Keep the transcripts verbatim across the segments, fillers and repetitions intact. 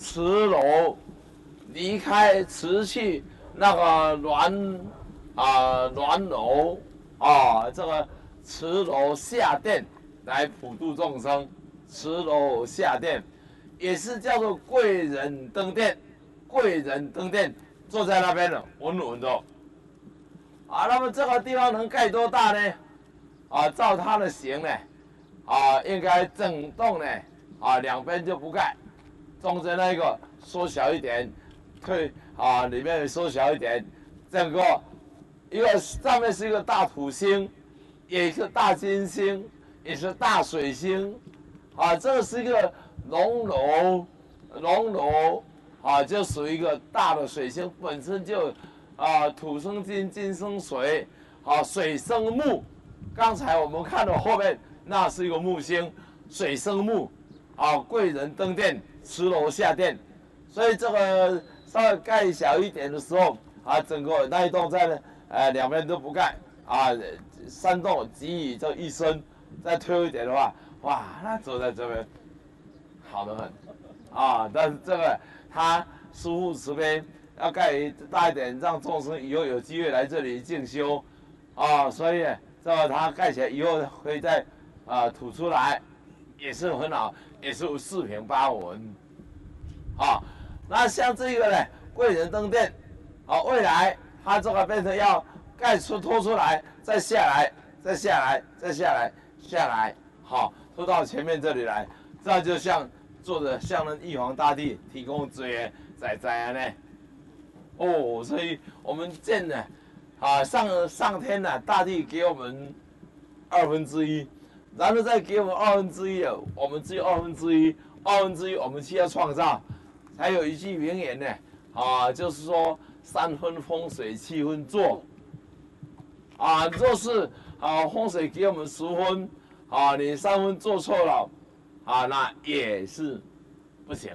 磁楼离开磁器那个暖啊暖楼啊，这个磁楼下殿来普度众生，磁楼下殿也是叫做贵人登殿，贵人登殿坐在那边的稳稳的啊。那么这个地方能盖多大呢？啊，照它的形呢，啊，应该整栋呢啊两边就不盖，中间那个缩小一点，退啊里面缩小一点，整个一个上面是一个大土星，也是大金星，也是大水星，啊，这个是一个龙楼，龙楼啊，就属于一个大的水星，本身就啊土生金，金生水，啊水生木。刚才我们看到后面那是一个木星，水生木，啊贵人登殿，磁楼下殿，所以这个稍微盖小一点的时候啊，整个那一栋在呢，呃两边都不盖啊，三栋集于这一身，再推一点的话，哇，那走在这边好得很啊！但是这个他师父慈悲，要盖大一点，让众生以后有机会来这里进修啊，所以这个它盖起来以后可以再啊吐出来，也是很好，也是四平八稳啊。那像这个呢，贵人登殿啊，未来它这个变成要盖出拖出来，再下来，再下来，再下来，下来，好，拖到前面这里来，这样就像做的向人玉皇大帝提供资源，在在呢。哦，所以我们见呢。啊，上上天呢、啊，大地给我们二分之一，然后再给我们二分之一了，我们只有二分之一，二分之一我们需要创造。还有一句名言呢，啊，就是说三分风水，七分做。啊，若是啊风水给我们十分，啊你三分做错了，啊那也是不行。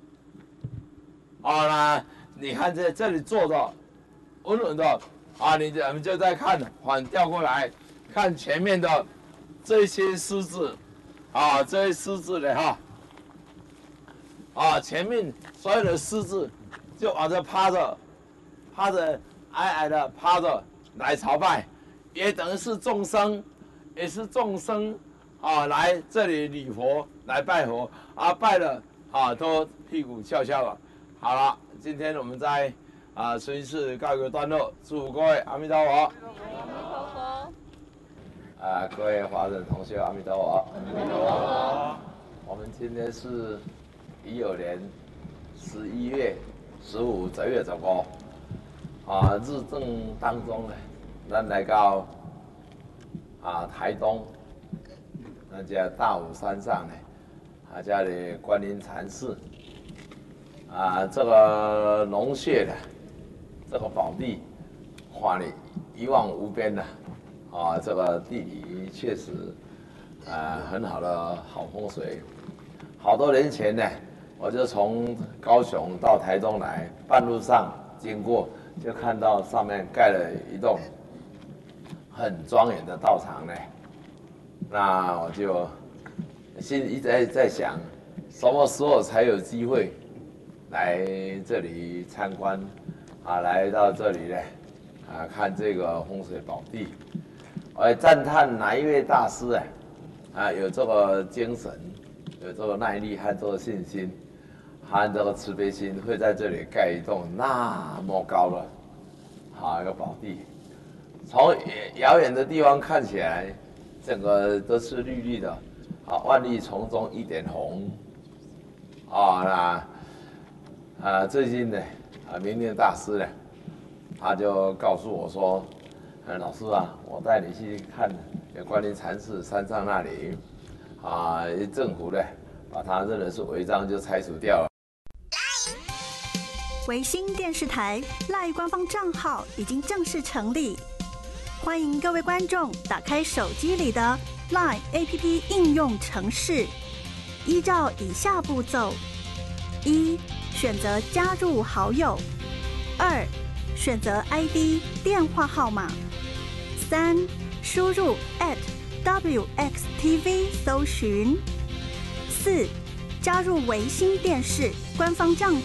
啊，那你看在这里做的稳稳的。啊，你我们就在看，反调过来，看前面的这些狮子，啊，这些狮子的哈，啊，前面所有的狮子就往这趴着，趴着矮矮的趴着来朝拜，也等于是众生，也是众生啊来这里礼佛来拜佛啊，拜了啊都屁股翘翘了。好了，今天我们在。啊，随时告一个段落，祝福各位阿弥陀佛。阿弥陀佛。啊，各位华人同学，阿弥陀佛。阿弥陀佛。我们今天是乙酉年十一月十五，正月十五。啊，日正当中呢，咱来到啊台东，那家大武山上呢，啊家里观音禅寺。啊，这个龙穴呢。这个宝地，画里一望无边的，啊，这个地理确实，啊，很好的好风水。好多年前呢，我就从高雄到台东来，半路上经过，就看到上面盖了一栋很庄严的道场呢。那我就心里一直在在想，什么时候才有机会来这里参观？啊，来到这里呢，啊，看这个风水宝地，我也赞叹哪一位大师啊，啊，有这个精神，有这个耐力和这个信心，和这个慈悲心，会在这里盖一栋那么高的，好一个宝地。从遥远的地方看起来，整个都是绿绿的，啊，万绿丛中一点红，啊，那啊，最近呢。啊，明念大师呢，他就告诉我说：“呃，老师啊，我带你去看有关于禅寺山上那里，啊，政府呢把他认为是违章就拆除掉了。” 维新电视台赖官方账号已经正式成立，欢迎各位观众打开手机里的 Line A P P 应用程式，依照以下步骤：一。选择加入好友，二，选择 I D 电话号码，三，输入 at W X T V 搜寻，四，加入维新电视。 官方账